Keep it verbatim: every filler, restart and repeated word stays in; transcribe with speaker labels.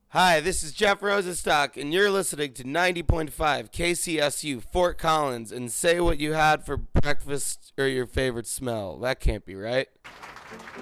Speaker 1: Hi, this is Jeff Rosenstock, and you're listening to ninety point five K C S U Fort Collins, and say what you had for breakfast or your favorite smell. That can't be right.